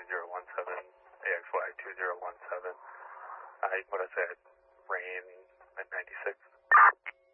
2017, AXY 2017. What I said, rain at 96.